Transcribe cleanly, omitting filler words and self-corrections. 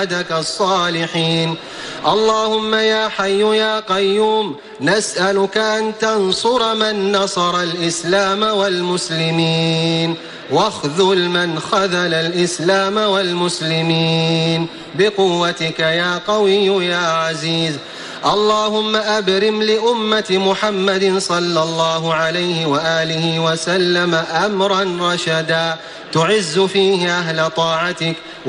عبادك الصالحين. اللهم يا حي يا قيوم نسألك أن تنصر من نصر الإسلام والمسلمين، واخذل من خذل الإسلام والمسلمين بقوتك يا قوي يا عزيز. اللهم أبرم لأمة محمد صلى الله عليه وآله وسلم أمرا رشدا تعز فيه أهل طاعتك